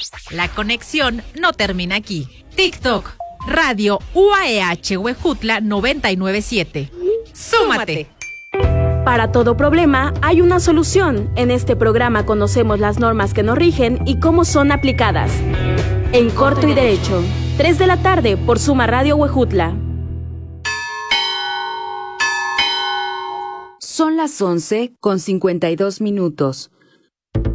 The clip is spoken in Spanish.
La conexión no termina aquí. TikTok, Radio UAEH Huejutla 997. ¡Súmate! Para todo problema hay una solución. En este programa conocemos las normas que nos rigen y cómo son aplicadas. En Corto y Derecho, 3 de la tarde por Suma Radio Huejutla. Son las 11:52.